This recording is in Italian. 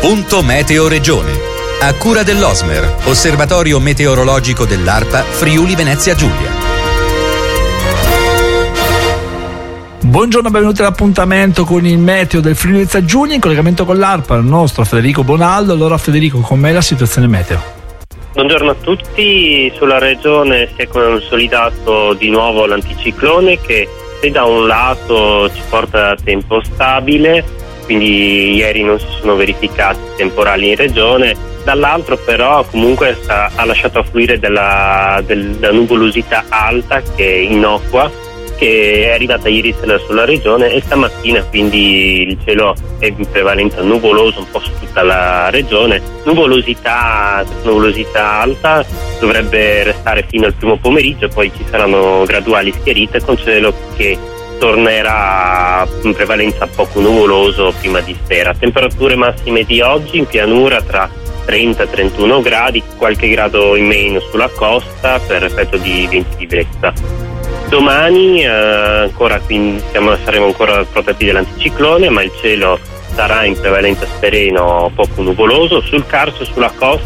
Punto Meteo Regione. A cura dell'Osmer, Osservatorio Meteorologico dell'ARPA Friuli Venezia Giulia. Buongiorno, benvenuti all'appuntamento con il meteo del Friuli Venezia Giulia, in collegamento con l'ARPA, il nostro Federico Bonaldo. Allora Federico, com'è la situazione meteo? Buongiorno a tutti. Sulla regione si è consolidato di nuovo l'anticiclone che, se da un lato ci porta a tempo stabile, quindi ieri non si sono verificati temporali in regione, dall'altro però comunque ha lasciato affluire della nuvolosità alta che è innocua, che è arrivata ieri sera sulla regione, e stamattina quindi il cielo è in prevalenza nuvoloso un po' su tutta la regione. Nuvolosità alta dovrebbe restare fino al primo pomeriggio, poi ci saranno graduali schiarite con cielo che tornerà in prevalenza poco nuvoloso prima di sera. Temperature massime di oggi in pianura tra 30 e 31 gradi, qualche grado in meno sulla costa per effetto di venti di brezza. Domani saremo ancora protetti dall'anticiclone, ma il cielo sarà in prevalenza sereno, poco nuvoloso. Sul Carso e sulla costa